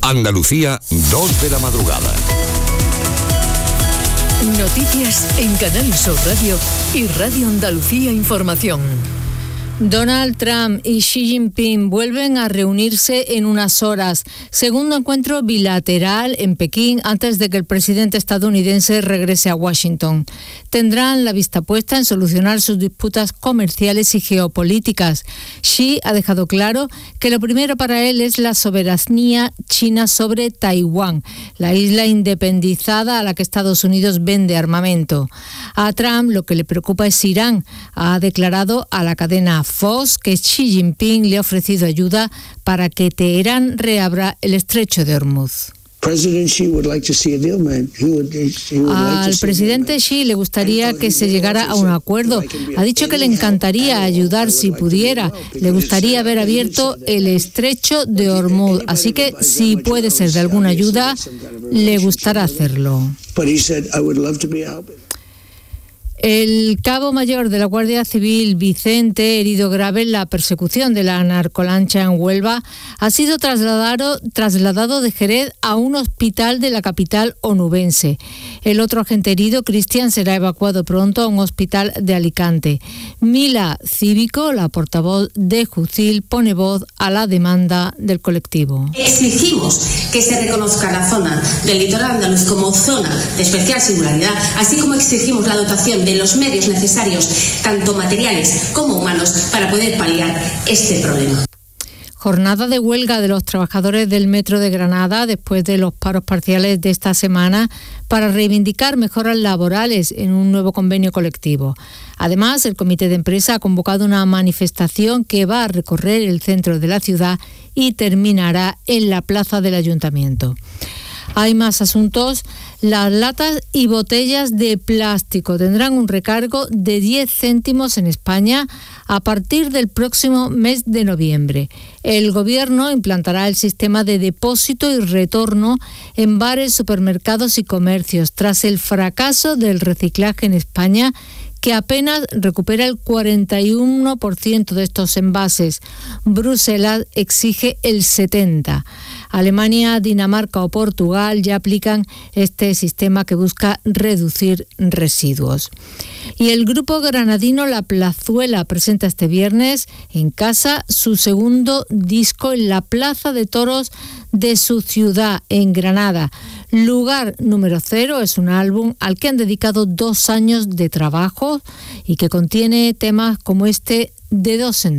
Andalucía, 2 de la madrugada. Noticias en Canal Sur Radio y Radio Andalucía Información. Donald Trump y Xi Jinping vuelven a reunirse en unas horas. Segundo encuentro bilateral en Pekín antes de que el presidente estadounidense regrese a Washington. Tendrán la vista puesta en solucionar sus disputas comerciales y geopolíticas. Xi ha dejado claro que lo primero para él es la soberanía china sobre Taiwán, la isla independizada a la que Estados Unidos vende armamento. A Trump lo que le preocupa es Irán. Ha declarado a la cadena Fox que Xi Jinping le ha ofrecido ayuda para que Teherán reabra el estrecho de Hormuz. Al presidente Xi le gustaría que se llegara a un acuerdo. Ha dicho que le encantaría ayudar si pudiera. Le gustaría haber abierto el estrecho de Hormuz. Así que si puede ser de alguna ayuda, le gustará hacerlo. El cabo mayor de la Guardia Civil, Vicente, herido grave en la persecución de la narcolancha en Huelva, ha sido trasladado de Jerez a un hospital de la capital onubense. El otro agente herido, Cristian, será evacuado pronto a un hospital de Alicante. Mila Cívico, la portavoz de Jucil, pone voz a la demanda del colectivo. Exigimos que se reconozca la zona del litoral andaluz como zona de especial singularidad, así como exigimos la dotación de los medios necesarios, tanto materiales como humanos, para poder paliar este problema. Jornada de huelga de los trabajadores del Metro de Granada después de los paros parciales de esta semana para reivindicar mejoras laborales en un nuevo convenio colectivo. Además, el comité de empresa ha convocado una manifestación que va a recorrer el centro de la ciudad y terminará en la plaza del Ayuntamiento. Hay más asuntos. Las latas y botellas de plástico tendrán un recargo de 10 céntimos en España a partir del próximo mes de noviembre. El Gobierno implantará el sistema de depósito y retorno en bares, supermercados y comercios tras el fracaso del reciclaje en España, que apenas recupera el 41% de estos envases. Bruselas exige el 70%. Alemania, Dinamarca o Portugal ya aplican este sistema que busca reducir residuos. Y el grupo granadino La Plazuela presenta este viernes en casa su segundo disco en la Plaza de Toros de su ciudad, en Granada. Lugar número 0 es un álbum al que han dedicado 2 años de trabajo y que contiene temas como este de 2 en 2.